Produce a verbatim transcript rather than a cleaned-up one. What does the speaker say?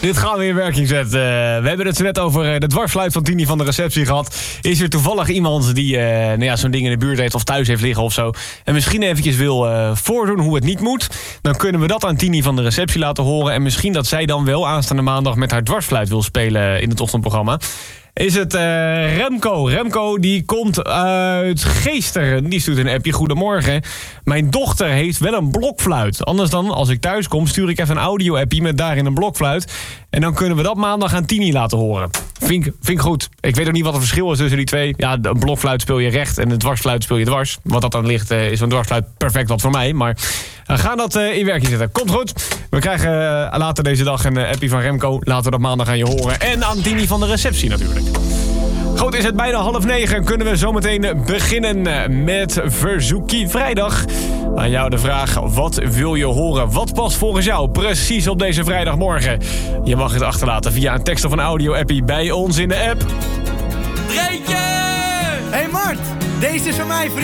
Dit gaan we in werking zetten. Uh, we hebben het zo net over uh, de dwarsfluit van Tini van de receptie gehad. Is er toevallig iemand die uh, nou ja, zo'n ding in de buurt heeft of thuis heeft liggen of zo, en misschien eventjes wil uh, voordoen hoe het niet moet, dan kunnen we dat aan Tini van de receptie laten horen. En misschien dat zij dan wel aanstaande maandag met haar dwarsfluit wil spelen in het ochtendprogramma. Is het uh, Remco. Remco die komt uit Geesteren. Die stuurt een appje. Goedemorgen. Mijn dochter heeft wel een blokfluit. Anders dan, als ik thuis kom, stuur ik even een audio-appje met daarin een blokfluit. En dan kunnen we dat maandag aan Tini laten horen. Vind ik, vind ik goed. Ik weet ook niet wat het verschil is tussen die twee. Ja, een blokfluit speel je recht en een dwarsfluit speel je dwars. Wat dat dan ligt, uh, is een dwarsfluit perfect wat voor mij. Maar we gaan dat uh, in werking zetten. Komt goed. We krijgen uh, later deze dag een uh, appje van Remco. Laten we dat maandag aan je horen. En aan Tini van de receptie natuurlijk. Goed, is het bijna half negen. Kunnen we zometeen beginnen met Verzoekie Vrijdag. Aan jou de vraag, wat wil je horen? Wat past volgens jou precies op deze vrijdagmorgen? Je mag het achterlaten via een tekst of een audio-appie bij ons in de app. Dreetje! Hey Mart, deze is van mij, vriend.